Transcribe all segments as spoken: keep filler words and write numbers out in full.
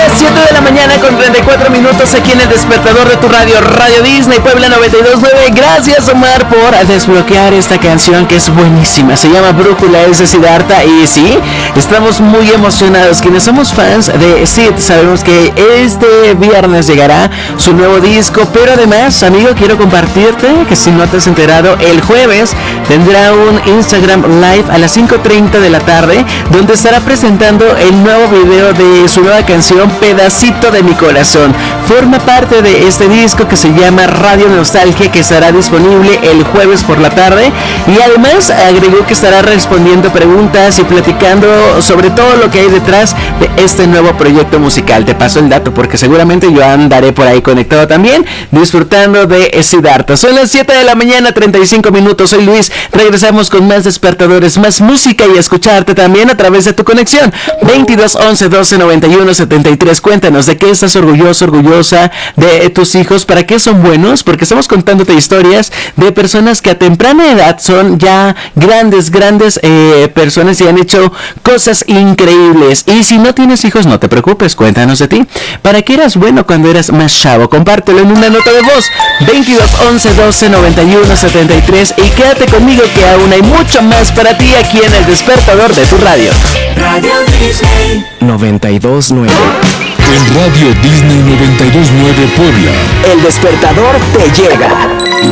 siete de la mañana con treinta y cuatro minutos aquí en el despertador de tu radio, Radio Disney Puebla noventa y dos punto nueve. Gracias, Omar, por desbloquear esta canción que es buenísima. Se llama Brújula, es de Siddhartha. Y sí, estamos muy emocionados. Quienes somos fans de Sid sabemos que este viernes llegará su nuevo disco. Pero además, amigo, quiero compartirte que si no te has enterado, el jueves tendrá un Instagram Live a las cinco treinta de la tarde, donde estará presentando el nuevo video de su nueva canción Pedacito de mi corazón. Forma parte de este disco que se llama Radio Nostalgia, que estará disponible el jueves por la tarde, y además agregó que estará respondiendo preguntas y platicando sobre todo lo que hay detrás de este nuevo proyecto musical. Te paso el dato porque seguramente yo andaré por ahí conectado también, disfrutando de Siddhartha. Son las siete de la mañana, treinta y cinco minutos. Soy Luis. Regresamos con más despertadores, más música y escucharte también a través de tu conexión veintidós once doce noventa y uno setenta y tres. Cuéntanos de qué estás orgulloso, orgullosa de tus hijos, para qué son buenos, porque estamos contándote historias de personas que a temprana edad son ya grandes, grandes eh, personas y han hecho cosas increíbles. Y si no tienes hijos, no te preocupes, cuéntanos de ti. ¿Para qué eras bueno cuando eras más chavo? Compártelo en una nota de voz, veintidós once doce noventa y uno setenta y tres, y quédate conmigo que aún hay mucho más para ti aquí en el despertador de tu radio. Radio Disney noventa y dos punto nueve. En Radio Disney noventa y dos punto nueve Puebla, el despertador te llega.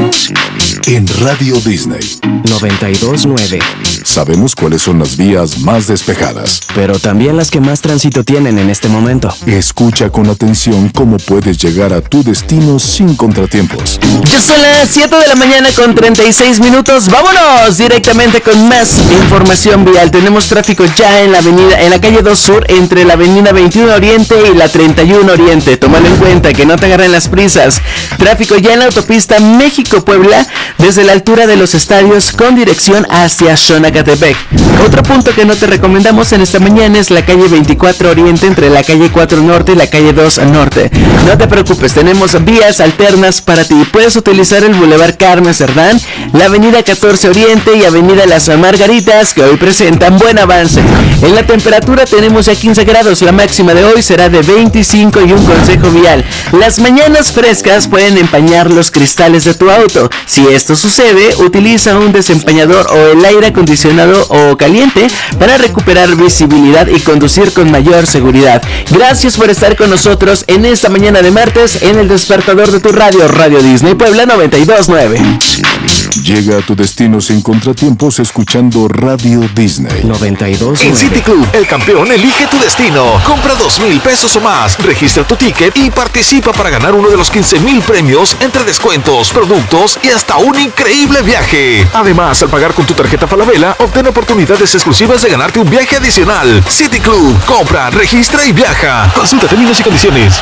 En Radio Disney noventa y dos punto nueve. sabemos cuáles son las vías más despejadas, pero también las que más tránsito tienen en este momento. Escucha con atención cómo puedes llegar a tu destino sin contratiempos. Ya son las siete de la mañana con treinta y seis minutos. Vámonos directamente con más información vial. Tenemos tráfico ya en la avenida, en la calle dos Sur, entre la avenida veintiuno Oriente y la treinta y uno Oriente. Tomando en cuenta que no te agarren las prisas. Tráfico ya en la autopista México-Puebla, desde la altura de los estadios con dirección hacia Xonacatepec. Otro punto que no te recomendamos en esta mañana es la calle veinticuatro Oriente, entre la calle cuatro Norte y la calle dos Norte. No te preocupes, tenemos vías alternas para ti. Puedes utilizar el Boulevard Carmen Cerdán, la avenida catorce Oriente y avenida Las Margaritas, que hoy presentan buen avance. En la temperatura tenemos ya quince grados, la máxima de hoy será de veinticinco y un consejo vial. Las mañanas frescas pueden empañar los cristales de tu auto. Si esto sucede, utiliza un desempañador o el aire acondicionado o caliente para recuperar visibilidad y conducir con mayor seguridad. Gracias por estar con nosotros en esta mañana de martes en el despertador de tu radio, Radio Disney Puebla noventa y dos punto nueve. Llega a tu destino sin contratiempos escuchando Radio Disney noventa y dos punto nueve. En City Club, el campeón elige tu destino. Compra dos mil pesos o más, registra tu ticket y participa para ganar uno de los quince mil premios entre descuentos, productos y hasta un increíble viaje. Además, al pagar con tu tarjeta Falabella, obtén oportunidades exclusivas de ganarte un viaje adicional. City Club, compra, registra y viaja. Consulta términos y condiciones.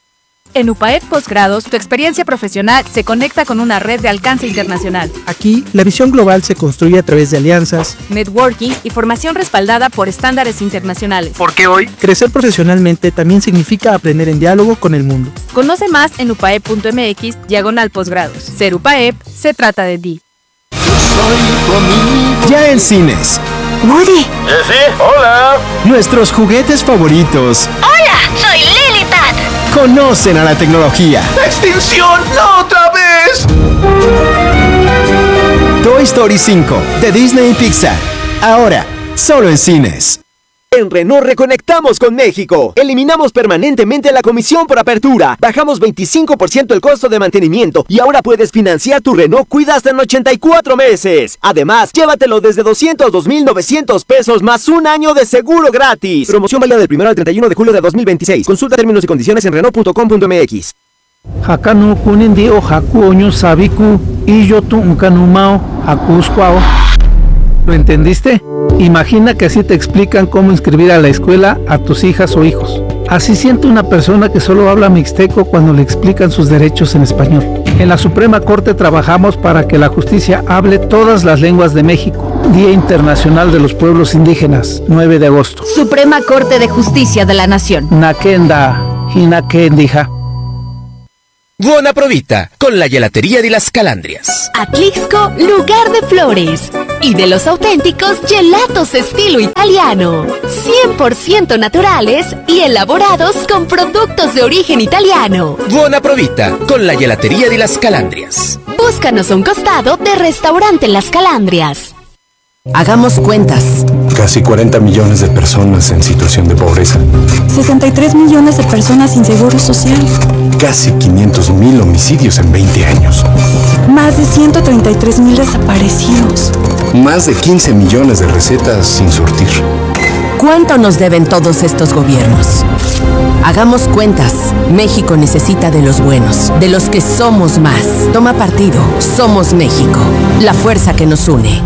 En UPAEP Postgrados, tu experiencia profesional se conecta con una red de alcance internacional. Aquí, la visión global se construye a través de alianzas, networking y formación respaldada por estándares internacionales. Porque hoy, crecer profesionalmente también significa aprender en diálogo con el mundo. Conoce más en upaep.mx, diagonal posgrados. Ser UPAEP, se trata de ti. Ya en cines. Woody. ¿Eh, sí? Hola. Nuestros juguetes favoritos. Hola, soy Lilipad. Conocen a la tecnología. ¡Extinción! ¡No otra vez! Toy Story cinco, de Disney y Pixar. Ahora, solo en cines. En Renault reconectamos con México. Eliminamos permanentemente la comisión por apertura. Bajamos veinticinco por ciento el costo de mantenimiento y ahora puedes financiar tu Renault Kwid hasta en ochenta y cuatro meses. Además, llévatelo desde doscientos dos mil novecientos pesos más un año de seguro gratis. Promoción válida del primero al treinta y uno de julio de dos mil veintiséis. Consulta términos y condiciones en renault punto com punto m x. Hakano kunendi o haku oño sabiku y yo tu unkanumao hakuskwao. ¿Lo entendiste? Imagina que así te explican cómo inscribir a la escuela a tus hijas o hijos. Así siente una persona que solo habla mixteco cuando le explican sus derechos en español. En la Suprema Corte trabajamos para que la justicia hable todas las lenguas de México. Día Internacional de los Pueblos Indígenas, nueve de agosto. Suprema Corte de Justicia de la Nación. Nakenda, Hinakendija. Buona provita con la gelatería de las Calandrias. Atlixco, lugar de flores. y de los auténticos gelatos estilo italiano. cien por ciento naturales y elaborados con productos de origen italiano. Buona provita con la gelatería de Las Calandrias. Búscanos a un costado de Restaurante Las Calandrias. Hagamos cuentas. Casi cuarenta millones de personas en situación de pobreza. sesenta y tres millones de personas sin seguro social. Casi quinientos mil homicidios en veinte años. Más de ciento treinta y tres mil desaparecidos. Más de quince millones de recetas sin surtir. ¿Cuánto nos deben todos estos gobiernos? Hagamos cuentas. México necesita de los buenos, de los que somos más. Toma partido. Somos México. La fuerza que nos une.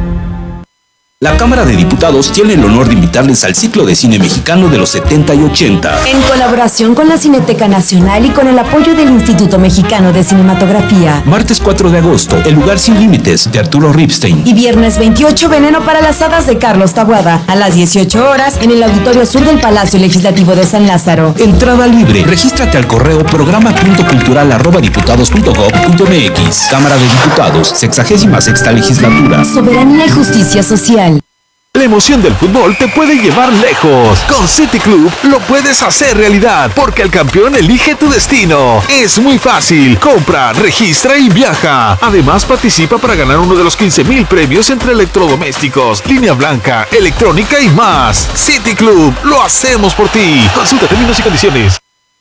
La Cámara de Diputados tiene el honor de invitarles al ciclo de cine mexicano de los setenta y ochenta. En colaboración con la Cineteca Nacional y con el apoyo del Instituto Mexicano de Cinematografía. Martes cuatro de agosto, El lugar sin límites, de Arturo Ripstein. Y viernes veintiocho, Veneno para las hadas, de Carlos Taboada. A las dieciocho horas, en el Auditorio Sur del Palacio Legislativo de San Lázaro. Entrada libre. Regístrate al correo programa punto cultural arroba diputados punto gob punto mx. Cámara de Diputados, sexagésima sexta legislatura. Soberanía y justicia social. La emoción del fútbol te puede llevar lejos. Con City Club lo puedes hacer realidad, porque el campeón elige tu destino. Es muy fácil. Compra, registra y viaja. Además, participa para ganar uno de los quince mil premios entre electrodomésticos, línea blanca, electrónica y más. City Club, lo hacemos por ti. Consulta términos y condiciones.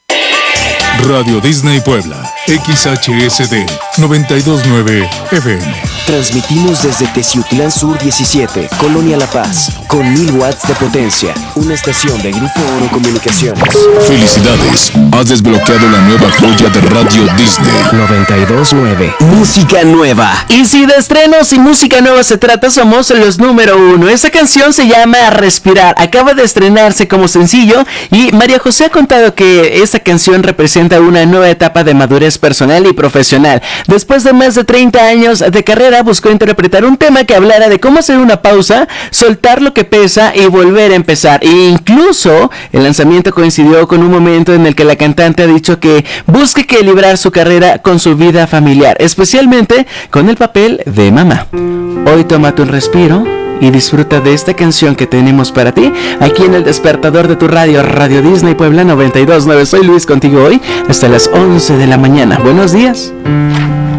Radio Disney Puebla, X H S D noventa y dos punto nueve F M. Transmitimos desde Teciutlán Sur diecisiete, Colonia La Paz, con mil watts de potencia. Una estación de Grupo Oro Comunicaciones. Felicidades, has desbloqueado la nueva joya de Radio Disney. noventa y dos punto nueve. Música nueva. Y si de estrenos y música nueva se trata, somos los número uno. Esta canción se llama Respirar. Acaba de estrenarse como sencillo y María José ha contado que esta canción representa una nueva etapa de madurez personal y profesional. Después de más de treinta años de carrera, buscó interpretar un tema que hablara de cómo hacer una pausa, soltar lo que pesa y volver a empezar. E incluso el lanzamiento coincidió con un momento en el que la cantante ha dicho que busque equilibrar su carrera con su vida familiar, especialmente con el papel de mamá. Hoy tómate un respiro y disfruta de esta canción que tenemos para ti aquí en el despertador de tu radio, Radio Disney Puebla noventa y dos punto nueve. Soy Luis, contigo hoy hasta las once de la mañana. Buenos días.